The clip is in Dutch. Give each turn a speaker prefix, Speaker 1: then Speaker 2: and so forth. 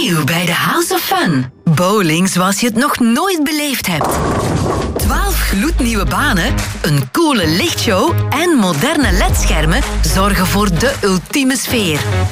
Speaker 1: Nieuw bij de House of Fun. Bowling zoals je het nog nooit beleefd hebt. 12 gloednieuwe banen, een coole lichtshow en moderne ledschermen zorgen voor de ultieme sfeer.